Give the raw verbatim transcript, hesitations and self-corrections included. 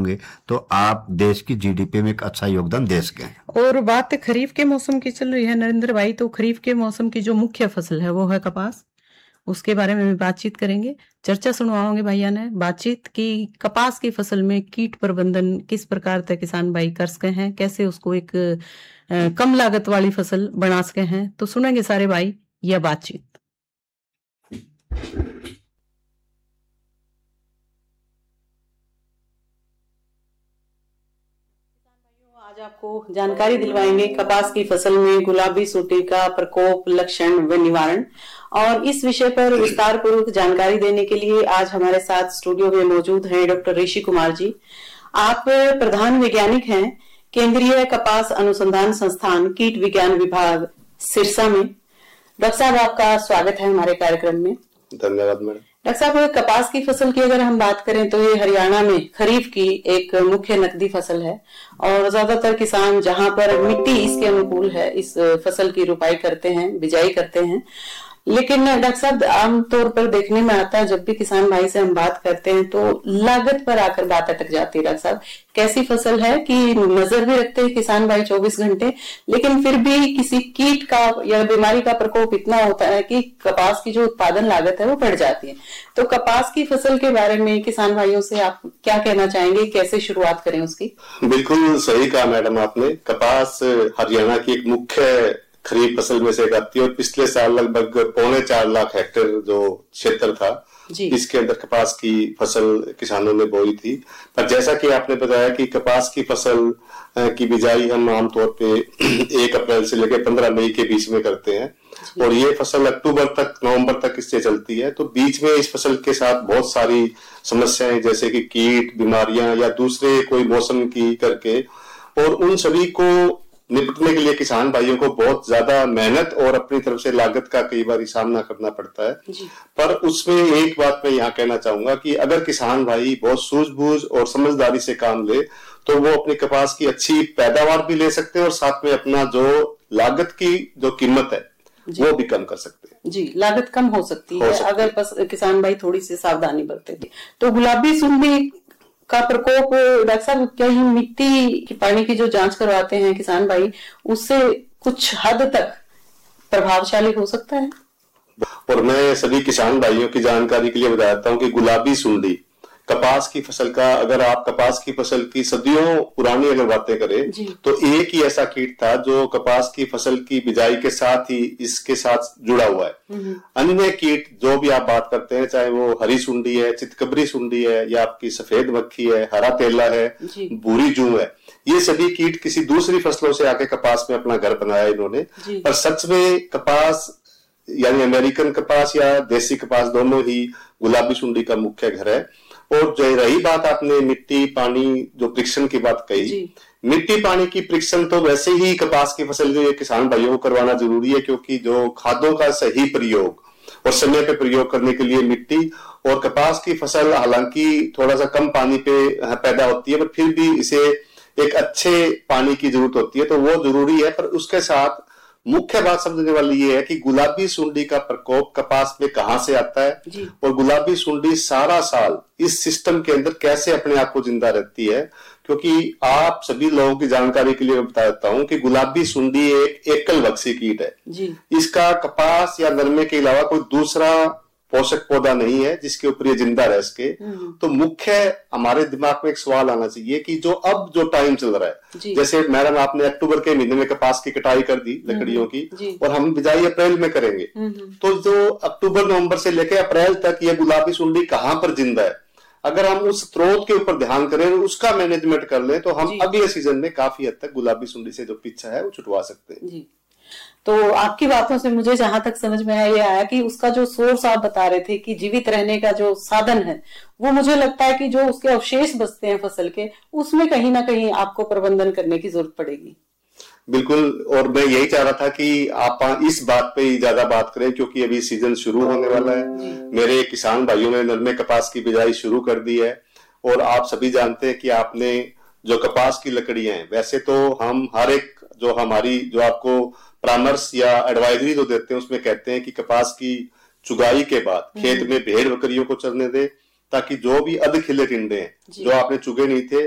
होंगे तो आप देश की जीडीपी में एक अच्छा योगदान दे सकें। और बात खरीफ के मौसम की चल रही है नरेंद्र भाई, तो खरीफ के मौसम की जो मुख्य फसल है वो है कपास, उसके बारे में भी बातचीत करेंगे, चर्चा सुनवाओगे भैया ने बातचीत की। कपास की फसल में कीट प्रबंधन किस प्रकार से किसान भाई कर सके हैं, कैसे उसको एक आ, कम लागत वाली फसल बना सके हैं, तो सुनेंगे सारे भाई यह बातचीत। आज आपको जानकारी दिलवाएंगे कपास की फसल में गुलाबी सूटी का प्रकोप, लक्षण व निवारण, और इस विषय पर विस्तार पूर्वक जानकारी देने के लिए आज हमारे साथ स्टूडियो में मौजूद हैं डॉक्टर ऋषि कुमार जी। आप प्रधान वैज्ञानिक हैं केंद्रीय कपास अनुसंधान संस्थान कीट विज्ञान विभाग सिरसा में। डॉक्टर साहब आपका स्वागत है हमारे कार्यक्रम में। धन्यवाद मैडम। डॉक्टर साहब, कपास की फसल की अगर हम बात करें तो ये हरियाणा में खरीफ की एक मुख्य नकदी फसल है और ज्यादातर किसान जहां पर मिट्टी इसके अनुकूल है इस फसल की रुपाई करते हैं, बिजाई करते हैं। लेकिन डॉक्टर साहब, आमतौर पर देखने में आता है जब भी किसान भाई से हम बात करते हैं तो लागत पर आकर बात अटक जाती है। डॉक्टर साहब, कैसी फसल है कि नजर भी रखते हैं किसान भाई चौबीस घंटे, लेकिन फिर भी किसी कीट का या बीमारी का प्रकोप इतना होता है कि कपास की जो उत्पादन लागत है वो बढ़ जाती है। तो कपास की फसल के बारे में किसान भाइयों से आप क्या कहना चाहेंगे, कैसे शुरुआत करें उसकी? बिल्कुल सही कहा मैडम आपने। कपास हरियाणा की एक मुख्य खरीफ फसल में से एक आती है और पिछले साल लगभग पौने चार लाख हेक्टेयर जो क्षेत्र था इसके अंदर कपास की फसल किसानों ने बोई थी। पर जैसा कि आपने बताया कि कपास की फसल की बिजाई हम आमतौर पे एक अप्रैल से लेकर पंद्रह मई के बीच में करते हैं और ये फसल अक्टूबर तक, नवंबर तक इससे चलती है। तो बीच में इस फसल के साथ बहुत सारी समस्याएं जैसे कि कीट, बीमारियां या दूसरे कोई मौसम की करके, और उन सभी को निपटने के लिए किसान भाइयों को बहुत ज्यादा मेहनत और अपनी तरफ से लागत का कई बार सामना करना पड़ता है। पर उसमें एक बात मैं यहाँ कहना चाहूंगा कि अगर किसान भाई बहुत सूझबूझ और समझदारी से काम ले तो वो अपनी कपास की अच्छी पैदावार भी ले सकते हैं और साथ में अपना जो लागत की जो कीमत है वो भी कम कर सकते हैं। जी, लागत कम हो सकती है अगर बस किसान भाई थोड़ी सी सावधानी बरते थे। तो गुलाबी सुंडी का प्रकोप, डॉक्टर साहब, क्या ही मिट्टी की पानी की जो जांच करवाते हैं किसान भाई उससे कुछ हद तक प्रभावशाली हो सकता है? और मैं सभी किसान भाइयों की जानकारी के लिए बताता हूँ कि गुलाबी सुंडी कपास की फसल का, अगर आप कपास की फसल की सदियों पुरानी अगर बातें करें तो एक ही ऐसा कीट था जो कपास की फसल की बिजाई के साथ ही इसके साथ जुड़ा हुआ है। अन्य कीट जो भी आप बात करते हैं, चाहे वो हरी सुंडी है, चितकबरी सुंडी है या आपकी सफेद मक्खी है, हरा तेला है, भूरी जू है, ये सभी कीट किसी दूसरी फसलों से आके कपास में अपना घर बनाया इन्होंने। पर सच में कपास यानी अमेरिकन कपास या देसी कपास दोनों ही गुलाबी सुंडी का मुख्य घर है। और जो रही बात आपने मिट्टी पानी जो परीक्षण की बात कही, मिट्टी पानी की परीक्षण तो वैसे ही कपास की फसल के किसान भाइयों को करवाना जरूरी है, क्योंकि जो खादों का सही प्रयोग और समय पे प्रयोग करने के लिए मिट्टी और कपास की फसल हालांकि थोड़ा सा कम पानी पे पैदा होती है पर फिर भी इसे एक अच्छे पानी की जरूरत होती है, तो वो जरूरी है। पर उसके साथ मुख्य बात समझने वाली ये है कि गुलाबी सुंडी का प्रकोप कपास में कहां से आता है और गुलाबी सुंडी सारा साल इस सिस्टम के अंदर कैसे अपने आप को जिंदा रहती है। क्योंकि आप सभी लोगों की जानकारी के लिए मैं बता देता हूं कि गुलाबी सुंडी एक एकल वक्षी कीट है जी। इसका कपास या नरमे के अलावा कोई दूसरा पोषक पौधा नहीं है जिसके ऊपर ये जिंदा रह सके। तो मुख्य हमारे दिमाग में एक सवाल आना चाहिए कि जो अब जो टाइम चल रहा है, जैसे मैडम आपने अक्टूबर के महीने में कपास की कटाई कर दी लकड़ियों की और हम बिजाई अप्रैल में करेंगे, तो जो अक्टूबर नवंबर से लेकर अप्रैल तक ये गुलाबी सुंडी कहाँ पर जिंदा है, अगर हम उस स्रोत के ऊपर ध्यान करें और उसका मैनेजमेंट कर लें तो हम अगले सीजन में काफी हद तक गुलाबी सुंडी से जो पीछा है वो छुटवा सकते हैं जी। तो आपकी बातों से मुझे जहां तक समझ में आया ये आया कि उसका जो सोर्स आप बता रहे थे कि जीवित रहने का जो साधन है वो मुझे लगता है कि जो उसके अवशेष बचते हैं फसल के उसमें कहीं ना कहीं आपको प्रबंधन करने की जरूरत पड़ेगी। बिल्कुल, और मैं यही चाह रहा था कि आप इस बात पे ज्यादा बात करें क्योंकि अभी सीजन शुरू होने वाला है। मेरे किसान भाइयों ने नरमे कपास की बिजाई शुरू कर दी है और आप सभी जानते हैं कि आपने जो कपास की लकड़ियां हैं, वैसे तो हम हर एक जो हमारी जो आपको परामर्श या एडवाइजरी जो देते हैं उसमें कहते हैं कि कपास की चुगाई के बाद खेत में भेड़ बकरियों को चरने दे ताकि जो भी अध खिले टिंडे हैं जो आपने चुगे नहीं थे